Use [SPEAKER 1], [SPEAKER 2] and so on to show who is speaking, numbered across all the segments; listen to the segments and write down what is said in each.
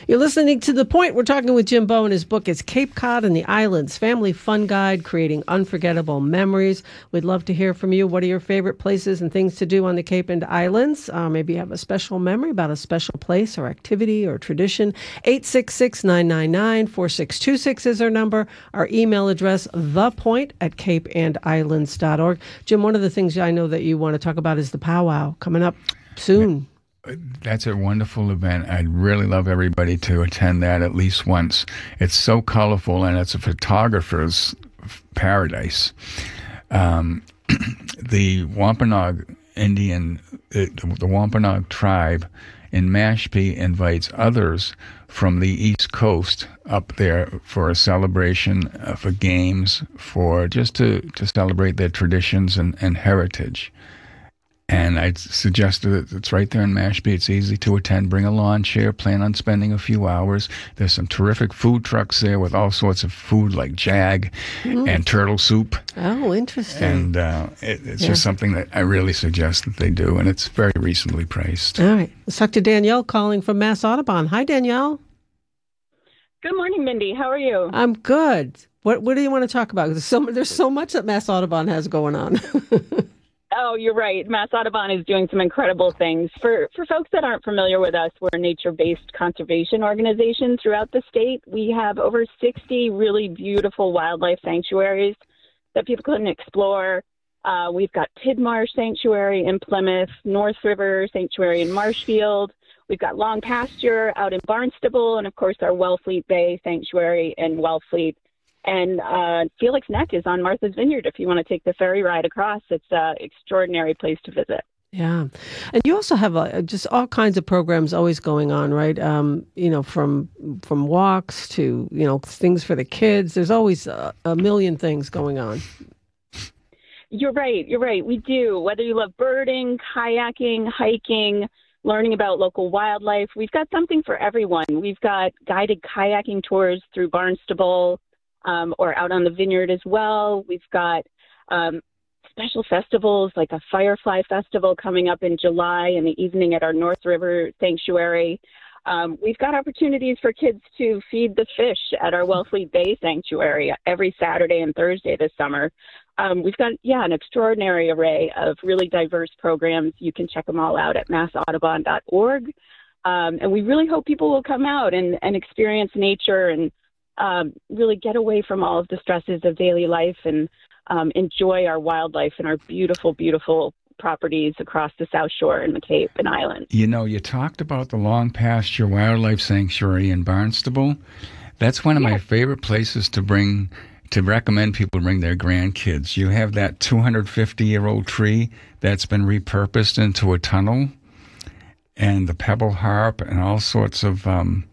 [SPEAKER 1] You're listening to The Point. We're talking with Jim Bowen. His book is Cape Cod and the Islands, Family Fun Guide, Creating Unforgettable Memories. We'd love to hear from you. What are your favorite places and things to do on the Cape and Islands? Maybe you have a special memory about a special place or activity or tradition. 866-999-4626 is our number. Our email address, thepoint@capeandislands.org. Jim, one of the things I know that you want to talk about is the powwow coming up soon.
[SPEAKER 2] That's a wonderful event. I'd really love everybody to attend that at least once. It's so colorful, and it's a photographer's paradise. The Wampanoag Indian, the Wampanoag tribe in Mashpee invites others from the East Coast up there for a celebration, for games, for just to celebrate their traditions and heritage. And I suggested that it's right there in Mashpee. It's easy to attend. Bring a lawn chair. Plan on spending a few hours. There's some terrific food trucks there with all sorts of food like jag and turtle soup.
[SPEAKER 1] Oh, interesting.
[SPEAKER 2] And it's just something that I really suggest that they do. And it's very reasonably priced.
[SPEAKER 1] All right. Let's talk to Danielle calling from Mass Audubon. Hi, Danielle.
[SPEAKER 3] Good morning, Mindy. How are you?
[SPEAKER 1] I'm good. What do you want to talk about? There's so much that Mass Audubon has going on.
[SPEAKER 3] Oh, you're right. Mass Audubon is doing some incredible things. For folks that aren't familiar with us, we're a nature-based conservation organization throughout the state. We have over 60 really beautiful wildlife sanctuaries that people can explore. We've got Tidmarsh Sanctuary in Plymouth, North River Sanctuary in Marshfield. We've got Long Pasture out in Barnstable, and, of course, our Wellfleet Bay Sanctuary in Wellfleet. And Felix Neck is on Martha's Vineyard if you want to take the ferry ride across. It's an extraordinary place to visit.
[SPEAKER 1] Yeah. And you also have just all kinds of programs always going on, right? From walks to, things for the kids. There's always a million things going on.
[SPEAKER 3] You're right. We do. Whether you love birding, kayaking, hiking, learning about local wildlife, we've got something for everyone. We've got guided kayaking tours through Barnstable, or out on the vineyard as well. We've got special festivals like a Firefly Festival coming up in July in the evening at our North River Sanctuary. We've got opportunities for kids to feed the fish at our Wellfleet Bay Sanctuary every Saturday and Thursday this summer. We've got, an extraordinary array of really diverse programs. You can check them all out at massaudubon.org. And we really hope people will come out and experience nature and really get away from all of the stresses of daily life and enjoy our wildlife and our beautiful, beautiful properties across the South Shore and the Cape and Islands.
[SPEAKER 2] You talked about the Long Pasture Wildlife Sanctuary in Barnstable. That's one of my favorite places to recommend people bring their grandkids. You have that 250-year-old tree that's been repurposed into a tunnel, and the pebble harp and all sorts of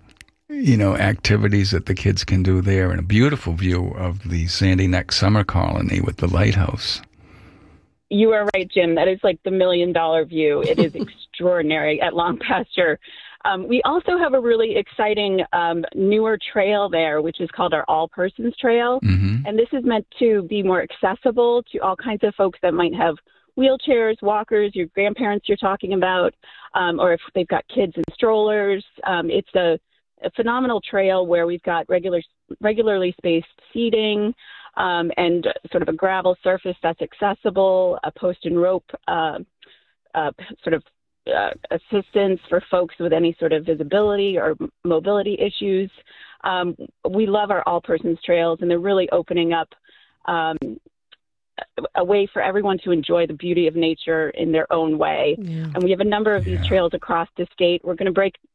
[SPEAKER 2] activities that the kids can do there, and a beautiful view of the Sandy Neck Summer Colony with the lighthouse.
[SPEAKER 3] You are right, Jim. That is like the $1 million view. It is extraordinary at Long Pasture. We also have a really exciting newer trail there, which is called our All Persons Trail. Mm-hmm. And this is meant to be more accessible to all kinds of folks that might have wheelchairs, walkers, your grandparents you're talking about, or if they've got kids in strollers. It's a phenomenal trail where we've got regularly spaced seating and sort of a gravel surface that's accessible, a post and rope assistance for folks with any sort of visibility or mobility issues. We love our all persons trails, and they're really opening up a way for everyone to enjoy the beauty of nature in their own way. Yeah. And we have a number of these trails across the state. We're going to break